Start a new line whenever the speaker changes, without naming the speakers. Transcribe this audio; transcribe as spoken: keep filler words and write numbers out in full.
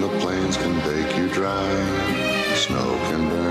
The plains can bake you dry, snow can burn